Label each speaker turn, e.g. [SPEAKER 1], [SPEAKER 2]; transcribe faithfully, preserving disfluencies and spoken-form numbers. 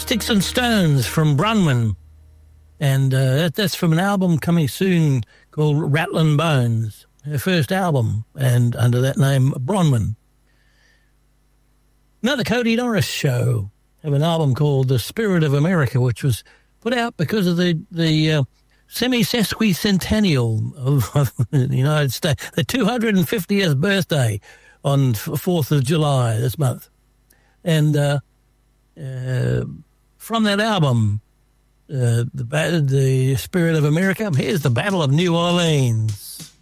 [SPEAKER 1] Sticks and Stones from Brunman. And uh, that, that's from an album coming soon called Rattlin' Bones, her first album, and under that name, Bronwyn. Another Cody Norris show have an album called The Spirit of America, which was put out because of the, the uh, semi-sesquicentennial of, of the United States, the two hundred fiftieth birthday on fourth of July this month. And uh, uh, from that album, uh, the, the Spirit of America, here's the Battle of New Orleans.